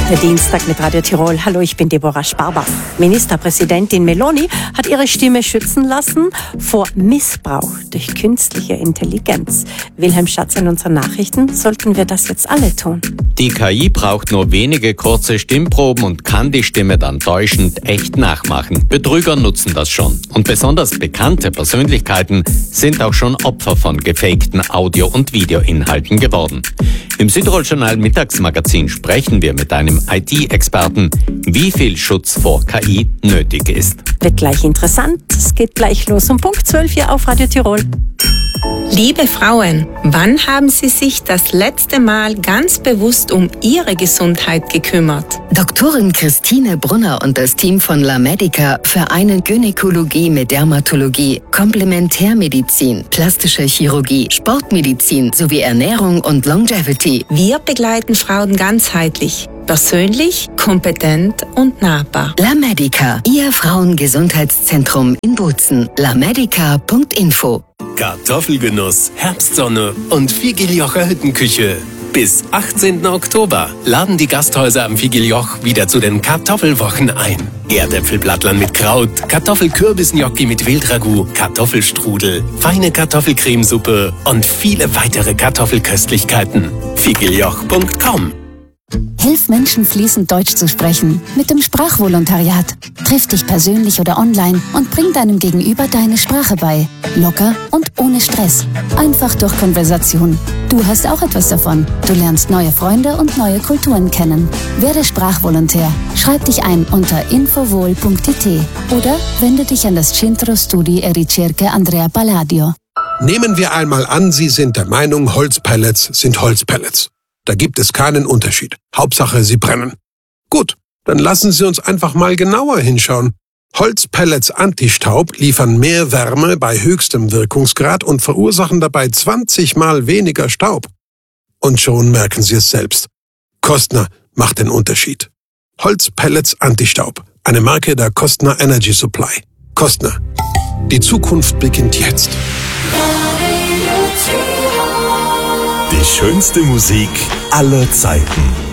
Der Dienstag mit Radio Tirol. Hallo, ich bin Deborah Sparber. Ministerpräsidentin Meloni hat ihre Stimme schützen lassen vor Missbrauch durch künstliche Intelligenz. Wilhelm Schatz in unseren Nachrichten. Sollten wir das jetzt alle tun? Die KI braucht nur wenige kurze Stimmproben und kann die Stimme dann täuschend echt nachmachen. Betrüger nutzen das schon. Und besonders bekannte Persönlichkeiten sind auch schon Opfer von gefakten Audio- und Videoinhalten geworden. Im Südtirol-Journal Mittagsmagazin sprechen wir mit einem IT-Experten, wie viel Schutz vor KI nötig ist. Wird gleich interessant. Es geht gleich los um Punkt 12 hier auf Radio Tirol. Liebe Frauen, wann haben Sie sich das letzte Mal ganz bewusst um Ihre Gesundheit gekümmert? Doktorin Christine Brunner und das Team von La Medica vereinen Gynäkologie mit Dermatologie, Komplementärmedizin, plastische Chirurgie, Sportmedizin sowie Ernährung und Longevity. Wir begleiten Frauen ganzheitlich, persönlich, kompetent und nahbar. La Medica, Ihr Frauengesundheitszentrum in Bozen. lamedica.info. Kartoffelgenuss, Herbstsonne und Figiljocher Hüttenküche. Bis 18. Oktober laden die Gasthäuser am Figiljoch wieder zu den Kartoffelwochen ein. Erdäpfelblattland mit Kraut, Kartoffelkürbisgnocchi mit Wildragout, Kartoffelstrudel, feine Kartoffelcremesuppe und viele weitere Kartoffelköstlichkeiten. figiljoch.com. Hilf Menschen fließend Deutsch zu sprechen mit dem Sprachvolontariat. Triff dich persönlich oder online und bring deinem Gegenüber deine Sprache bei. Locker und ohne Stress. Einfach durch Konversation. Du hast auch etwas davon. Du lernst neue Freunde und neue Kulturen kennen. Werde Sprachvolontär. Schreib dich ein unter infovol.it oder wende dich an das Centro Studi e Ricerche Andrea Palladio. Nehmen wir einmal an, Sie sind der Meinung, Holzpellets sind Holzpellets. Da gibt es keinen Unterschied. Hauptsache, sie brennen. Gut, dann lassen Sie uns einfach mal genauer hinschauen. Holzpellets Antistaub liefern mehr Wärme bei höchstem Wirkungsgrad und verursachen dabei 20 Mal weniger Staub. Und schon merken Sie es selbst. Kostner macht den Unterschied. Holzpellets Antistaub. Eine Marke der Kostner Energy Supply. Kostner. Die Zukunft beginnt jetzt. Die schönste Musik aller Zeiten.